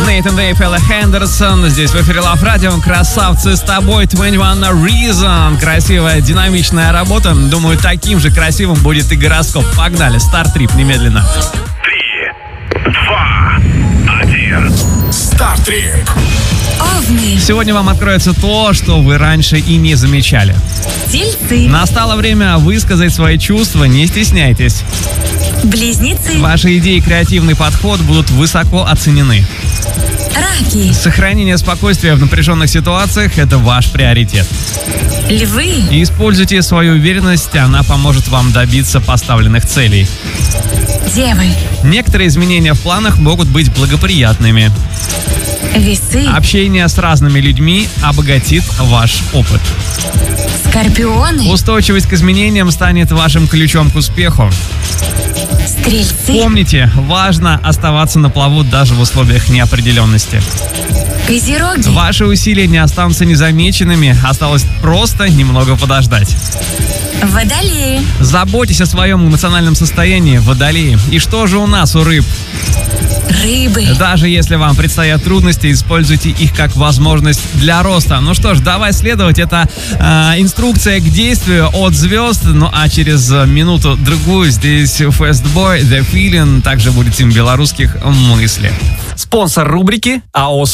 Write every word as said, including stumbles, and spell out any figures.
Нейтан Дейв, Элла Хендерсон. Здесь в эфире Love Radio. Красавцы с тобой. двадцать один Reason. Красивая, динамичная работа. Думаю, таким же красивым будет и гороскоп. Погнали. Старт-трип немедленно. Три, два, один. Старт-трип. Овны. Сегодня вам откроется то, что вы раньше и не замечали. Тельцы. Настало время высказать свои чувства. Не стесняйтесь. Близнецы. Ваши идеи и креативный подход будут высоко оценены. Раки. Сохранение спокойствия в напряженных ситуациях – это ваш приоритет. Львы. И используйте свою уверенность, она поможет вам добиться поставленных целей. Девы. Некоторые изменения в планах могут быть благоприятными. Весы. Общение с разными людьми обогатит ваш опыт. Скорпионы. Устойчивость к изменениям станет вашим ключом к успеху. Стрельцы. Помните, важно оставаться на плаву даже в условиях неопределенности. Козероги. Ваши усилия не останутся незамеченными, осталось просто немного подождать. Водолеи. Заботьтесь о своем эмоциональном состоянии, водолеи. И что же у нас у рыб? Рыбы. Даже если вам предстоят трудности, используйте их как возможность для роста. Ну что ж, давай следовать. Это э, инструкция к действию от звезд. Ну а через минуту-другую здесь Fastboy, The Feeling. Также будет тем белорусских мыслей. Спонсор рубрики АО